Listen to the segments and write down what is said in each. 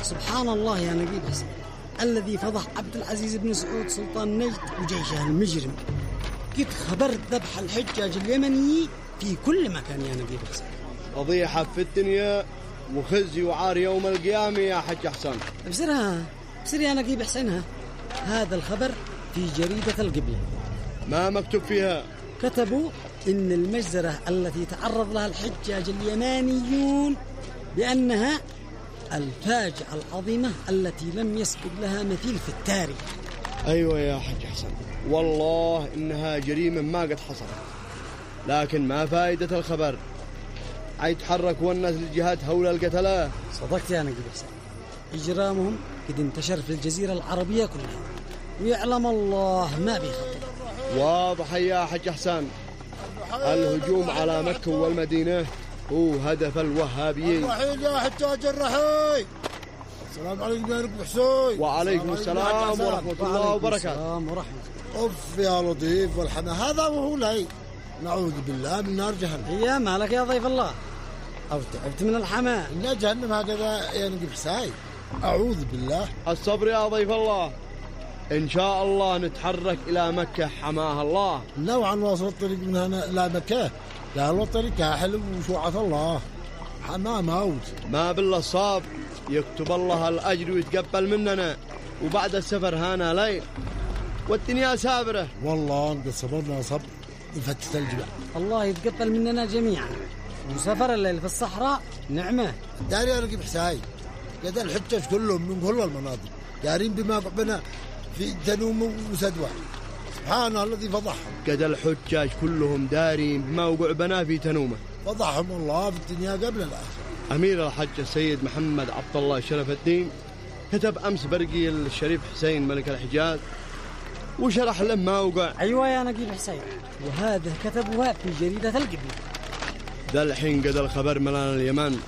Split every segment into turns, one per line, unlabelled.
سبحان الله يا نجيب حسن الذي فضح عبد العزيز بن سعود سلطان نجد وجيشه المجرم. قد خبرت ذبح الحجاج اليمني في كل مكان يا نجيب حسن.
فضيحة في الدنيا وخزي وعار يوم القيامة يا حج حسن.
بسر يا نجيب حسنها. هذا الخبر في جريدة القبلة.
ما مكتوب فيها؟
كتبوا إن المجزرة التي تعرض لها الحجاج اليمانيون بأنها الفاجعة العظيمة التي لم يسبق لها مثيل في التاريخ.
أيوة يا حج حسن، والله إنها جريمة ما قد حصلت، لكن ما فائدة الخبر؟ يتحركوا الناس للجهاد هول القتلة.
صدقت يا نجيب حسن، إجرامهم قد انتشر في الجزيرة العربية كلها، ويعلم الله ما بيخطر.
واضح يا حج حسن، الهجوم على مكة والمدينة هو هدف الوهابيين.
الرحيل يا حجاج الرحيل. السلام عليكم يا نجيب حسين.
وعليكم السلام ورحمة الله وبركاته.
أوف يا لطيف والحنا هذا وهو لي. نعوذ بالله من نار جهنم.
يا مالك يا ضيف الله، أو تعبت من الحماة؟
إن جهنم هكذا يا نجيب حسين. أعوذ بالله.
الصبر يا ضيف الله، إن شاء الله نتحرك إلى مكة حماها الله.
نوعا واصل الطريق من هنا إلى مكة، قالوا الطريق حلو وشوعة الله حماه موت.
ما بالله الصبر، يكتب الله الأجر ويتقبل مننا، وبعد السفر هانا ليل والدنيا سابرة.
والله قد صبرنا صبر يفتت الجبال.
الله يتقبل مننا جميعا، وسفر الليل في الصحراء نعمة.
داري يا رقيب حساي، قد الحجاج كلهم من كل المناطق دارين بما قبنا في تنوم وسدوى. سبحان الله الذي فضحهم.
قد الحجاج كلهم دارين بما وقع بنا في تنومه،
فضحهم الله في الدنيا قبل الآخرة.
أمير الحج السيد محمد عبد الله شرف الدين كتب أمس برقي الشريف حسين ملك الحجاز وشرح له ما وقع.
أيوة يا نجيب حسين، وهذا كتبوها في جريدة القبلة.
ذا الحين قد الخبر ملان اليمن،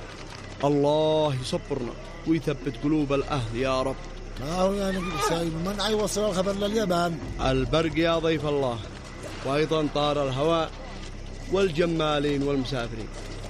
الله يصبرنا ويثبت قلوب الأهل يا رب.
ما هو يا نجيب حسين من يوصل الخبر لليمن؟
البرق يا ضيف الله، وأيضا طار الهواء والجمالين والمسافرين.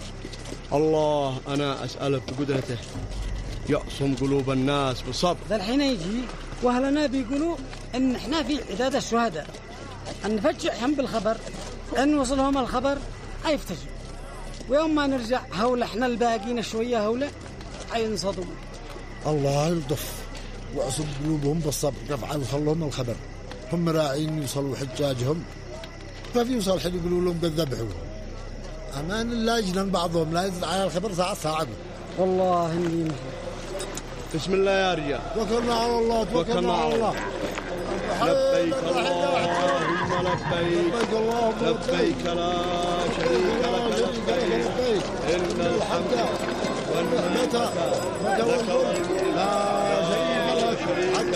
الله أنا أسألك بقدرته يقسم قلوب الناس بالصبر.
ذا الحين يجي وأهلنا بيقولوا إن إحنا في عداد الشهداء، أن نفجعهم بالخبر، أن وصلهم الخبر هيفتشوا، ويوم ما نرجع هولة إحنا الباقين شوية هولة هينصدموا.
الله يلطف وعصب قلوبهم بالصبر، رفعوا وصلهم الخبر، هم راعين يوصلوا حجاجهم، ففي وصل حين يقولوا لهم قد ذبحوا. أمان الله يجنن بعضهم لا يزل على الخبر ساعة.
والله إني
بسم الله يا رجال،
توكلنا على الله. توكلنا على الله.
لبيك اللهم لبيك، لبيك لا شريك لك لبيك، إن الحمد والنعمة لك والملك لا شريك لك.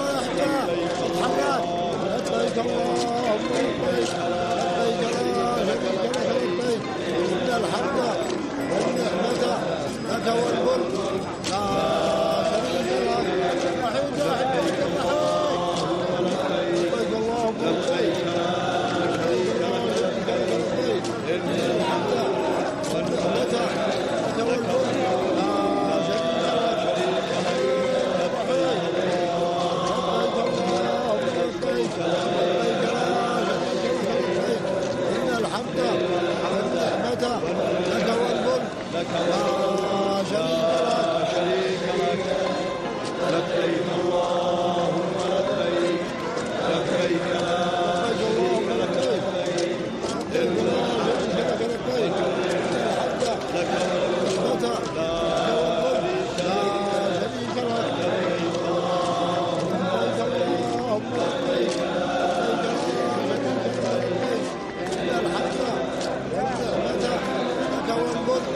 لبيك اللهم لبيك، لبيك لا شريك لك لبيك، إن الحمد والنعمة لك والملك